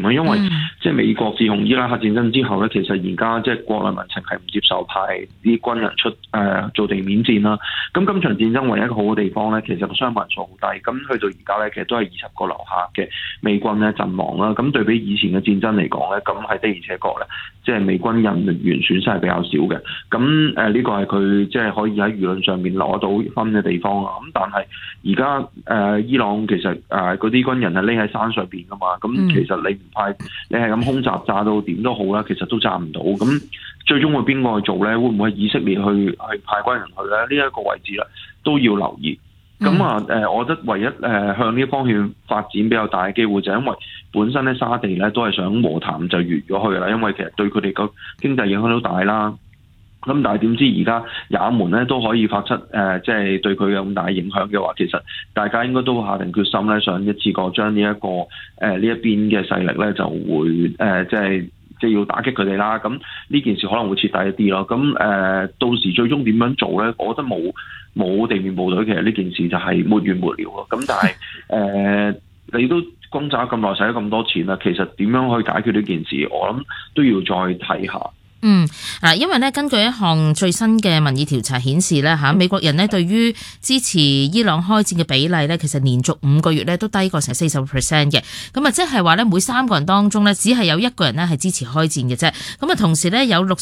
掂啊，因為即係美國自從伊拉克戰爭之後咧，其實而家即係國內民情係唔接受派啲軍人出做地面戰啦。咁今場戰爭唯一一個好嘅地方咧，其實個傷亡數好低，咁去到而家咧，其實都係20個樓下嘅美軍咧陣亡啦。咁對比以前嘅戰爭嚟講咧，咁係的而且確咧，即係美軍人員損失係比較少嘅。咁呢個係佢即係可以喺輿論上面攞到分嘅地方啊。咁但係而家伊朗其實嗰啲軍人係匿喺山上邊噶嘛，咁其實你唔派，你係咁空襲炸到點都好啦，其實都炸唔到。咁最終會邊個去做咧？會唔會係以色列去派軍人去咧？呢一個位置咧都要留意。咁我覺得唯一向呢方向發展比較大嘅機會就係因為本身咧沙地咧都係想和談就完咗去啦，因為其實對佢哋個經濟影響都大啦。咁但係點知而家也門咧都可以發出即係對佢有咁大影響嘅話，其實大家應該都下定決心咧，想一次過將呢一個呢一邊嘅勢力咧就會即係要打擊佢哋啦。咁呢件事可能會徹底一啲咯。咁到時最終點樣做咧？我覺得冇地面部隊，其實呢件事就係沒完沒了咯。咁但係你都轟炸咁耐，使咗咁多錢啦，其實點樣去解決呢件事，我諗都要再睇下。 因為咧根據一項最新嘅民意調查顯示咧美國人咧對於支持伊朗開戰嘅比例咧，其實連續5個月咧都低過成40% 嘅。咁啊，即係話咧每3個人當中咧，只係有1個人咧係支持開戰嘅啫。咁啊，同時咧有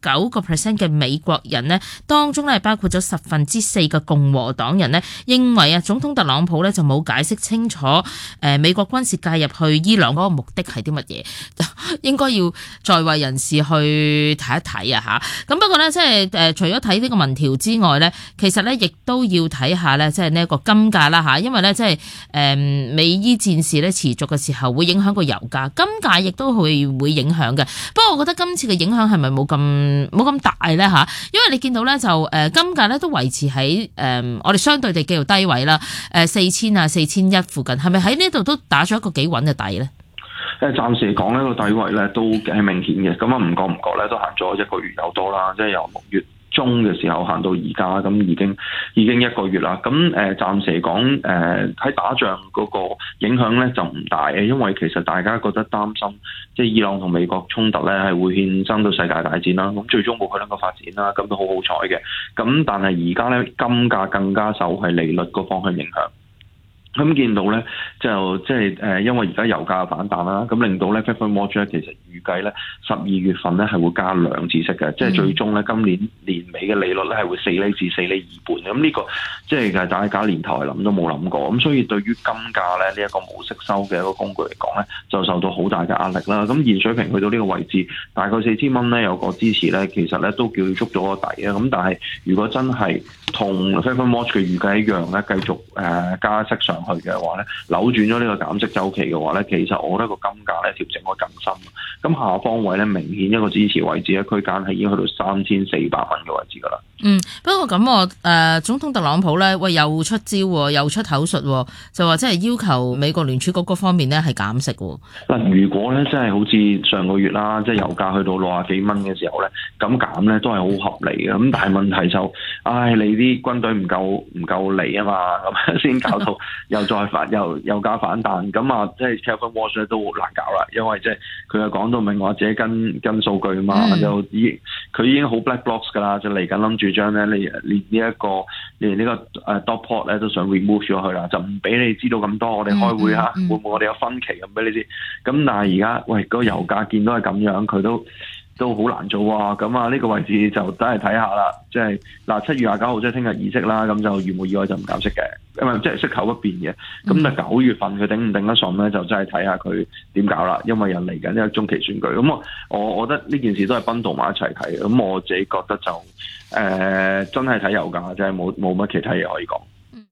69% 嘅美國人咧，當中咧包括咗4%嘅共和黨人咧，認為總統特朗普咧就冇解釋清楚美國軍事介入去伊朗嗰個目的係啲乜嘢，應該要在位人士去睇一睇啊吓。咁不過咧，即係除咗睇呢個民調之外咧，其實咧亦都要睇下咧，即係呢一個金價啦吓，因為咧即係美伊戰事咧持續嘅時候，會影響個油價，金價亦都會影響嘅。不過我覺得今次嘅影響係咪冇咁大咧吓？因為你見到咧就金價咧都維持喺我哋相對地叫做低位啦，4000啊4100附近，係咪喺呢度都打咗一個幾穩嘅底咧？ 暫時嚟講呢個底位咧都係明顯嘅，咁唔覺咧都行咗1個月有多啦，即係由6月中嘅時候行到而家，咁已經1個月啦。咁暫時嚟講喺打仗嗰個影響咧就唔大嘅，因為其實大家覺得擔心，即係伊朗同美國衝突咧係會衍生到世界大戰啦。咁最終冇佢兩個發展啦，咁都好好彩嘅。咁但係而家咧金價更加受係利率個方向影響。咁見到咧就即係因為而家油價反彈啦，咁令到咧 Fed Watch 咧其實預計咧12月份咧係會加2次息嘅，即係最終咧今年年尾嘅利率咧係會4厘至4厘2半。咁呢個即係大家年頭係諗都冇諗過。咁所以對於金價咧呢一個冇息收嘅一個工具嚟講咧，就受到好大嘅壓力啦。咁現水平去到呢個位置，大概4000蚊咧有個支持咧，其實咧都叫佢捉咗個底啊。咁但係如果真係同 Fed Watch 嘅預計一樣咧，繼續加息上去嘅話咧，扭轉咗呢個減息周期嘅話咧，其實我覺得個金價咧調整會更深。咁下方位咧明顯一個支持位置嘅區間係已經去到3400蚊嘅位置噶啦。 不過咁總統特朗普咧又出招又出口術，就話即係要求美國聯儲局嗰方面咧係減息喎。 嗱，如果咧真係好似上個月啦，即係油價去到60幾蚊嘅時候咧，咁減咧都係好合理嘅。咁但係問題就，你啲軍隊唔夠嚟啊嘛，咁先搞到又再油價反彈。咁即係 Kevin Walsh 咧都好難搞啦，因為即係佢又講到明話自己跟數據嘛，佢已經好 black box 噶啦，就嚟緊諗住將咧連呢個dot plot 咧都想 remove 咗佢啦，就唔俾你知道咁多。我哋開會會唔會我哋有分歧咁俾你知？咁但係而家個油價見到係咁樣，佢都好難做啊！咁呢個位置就真係睇下啦，即係7月29號即係聽日議息啦，咁就如無意外就唔減息嘅，因為即係息口不變嘅。咁但9月份佢頂唔頂得順咧，就真係睇下佢點搞啦。因為又嚟緊一個中期選舉，咁我覺得呢件事都係bundle埋一齊睇。咁我自己覺得就真係睇油價，真係冇乜其他嘢可以講。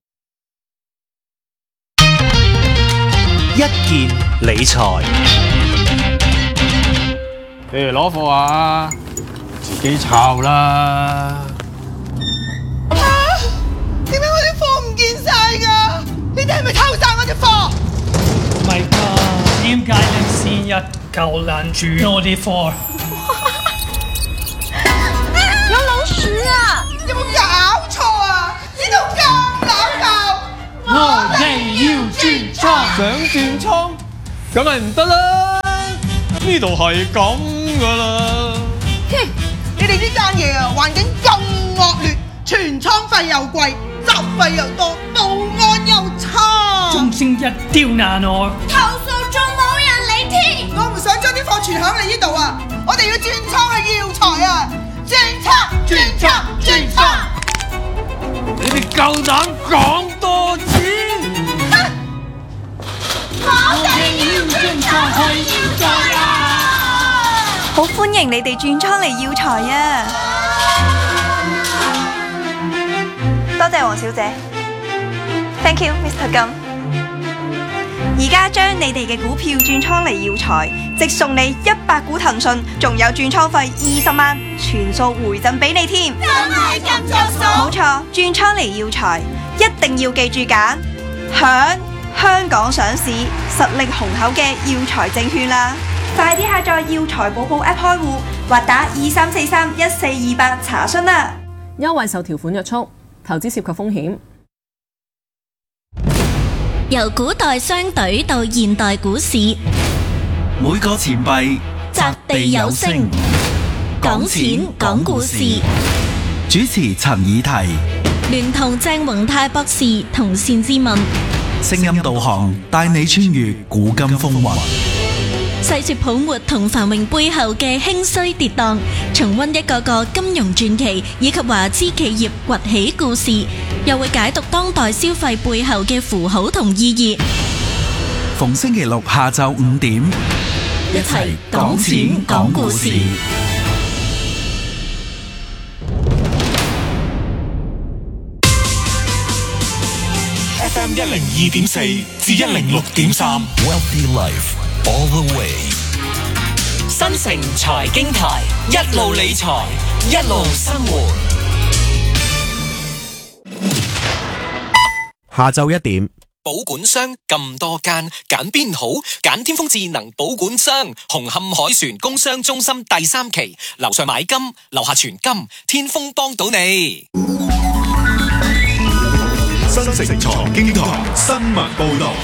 一件理財。 你嚟攞貨啊！自己抄啦！ 點解我啲貨唔見晒㗎？你哋係咪偷晒我啲貨？ 唔係㗎，點解你成日夠攔住我啲貨？ 有老鼠啊！有冇搞錯啊？呢度咁冷鬧！ 我哋要轉倉， 想轉倉，咁咪唔得啦！ 呢度係咁噶啦。 哼！你哋呢間嘢啊，環境咁惡劣，存倉費又貴，雜費又多，保安又差， 仲成日刁難我。 投訴仲冇人理添。我唔想將啲貨存響你呢度啊！我哋要轉倉去耀才啊！轉倉！ 你哋夠膽講多次？ 我哋要轉倉去耀才啊！ 好歡迎你哋轉倉嚟耀才啊！多謝黃小姐 ，Thank you Mr. 金。而家將你哋嘅股票轉倉嚟耀才，即送你100股騰訊，仲有轉倉費20萬，全數回贈俾你添。 真係咁着數？ 冇錯，轉倉嚟耀才，一定要記住揀響香港上市、實力雄厚嘅耀才證券啦！快啲下載耀才寶寶 App 開戶，或打23431428查詢啦！ 優惠受條款約束，投資涉及風險。 由古代商隊到現代股市， 每個錢幣擲地有聲，講錢講故事。 主持陳以提， 聯同鄭宏泰博士同單志文， 聲音導航帶你穿越古今風雲， 細說泡沫同繁榮背後嘅興衰跌宕，重溫一個個金融傳奇以及華資企業崛起故事，又會解讀當代消費背後嘅符號同意義。 逢星期六下晝5點， 一齊講錢講故事。 FM 102.4至106.3 Wealthy Life all the way。 新城財經台，一路理財，一路生活。 下晝1點， 保管商咁多間，揀邊好？揀天風智能保管商，紅磡海船工商中心第3期，樓上買金，樓下存金，天風幫到你。 新城財經台新聞報道。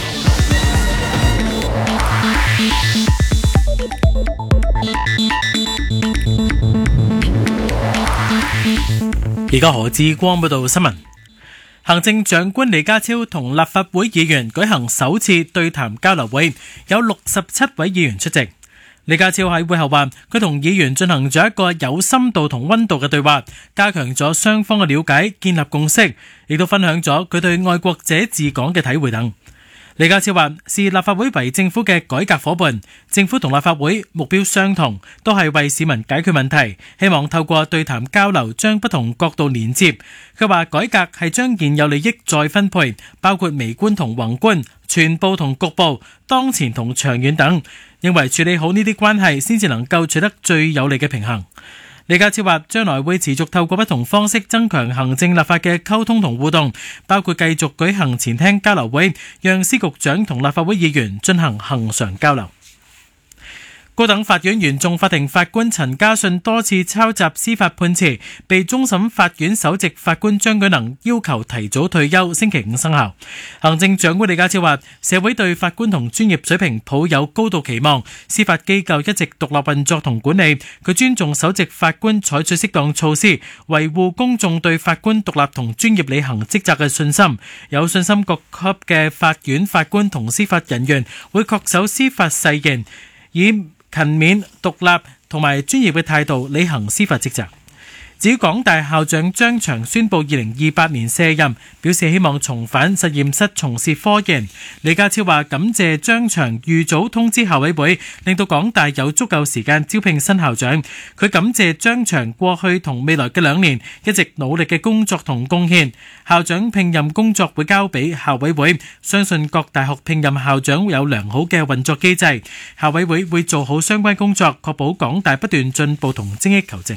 而家何志光報道新聞。行政長官李家超同立法會議員舉行首次對談交流會，有67位議員出席。李家超喺會後話，佢同議員進行咗一個有深度同溫度嘅對話，加強咗雙方嘅了解，建立共識，亦都分享咗佢對愛國者治港嘅體會等。李家超話，視立法會為政府嘅改革夥伴，政府同立法會目標相同，都係為市民解決問題，希望透過對談交流將不同角度連接。佢話改革係將現有利益再分配，包括微觀同宏觀、全部同局部、當前同長遠等，認為處理好呢啲關係先至能夠取得最有利嘅平衡。李家超話，將來會持續透過不同方式增強行政立法嘅溝通同互動，包括繼續舉行前廳交流會，讓司局長同立法會議員進行恆常交流。高等法院原訟法庭法官陳家信多次抄襲司法判詞，被終審法院首席法官張舉能要求提早退休，星期5生效。行政長官李家超話，社會對法官同專業水平抱有高度期望，司法機構一直獨立運作同管理。佢尊重首席法官採取適當措施，維護公眾對法官獨立同專業履行職責嘅信心，有信心各級嘅法院法官同司法人員會恪守司法誓言，以勤勉、獨立同埋專業嘅態度履行司法職責。至於港大校長張翔宣布2028年卸任，表示希望重返實驗室從事科研。李家超話感謝張翔預早通知校委會，令到港大有足夠時間招聘新校長。佢感謝張翔過去同未來嘅2年一直努力嘅工作同貢獻。校長聘任工作會交俾校委會，相信各大學聘任校長有良好嘅運作機制。校委會會做好相關工作，確保港大不斷進步同精益求精。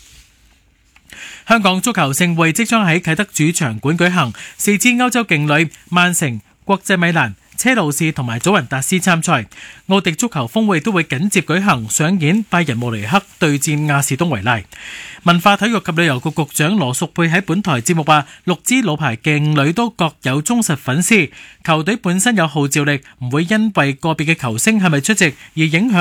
香港足球盛會即將喺啟德主場館舉行，4支歐洲勁旅曼城、國際米蘭、車路士同埋祖雲達斯參賽。奧迪足球峰會都會緊接舉行，上演拜仁慕尼黑對戰亞士東維拉。文化體育及旅遊局局長羅淑佩喺本台節目話，6支老牌勁旅都各有忠實粉絲，球隊本身有號召力，唔會因為個別嘅球星係咪出席而影響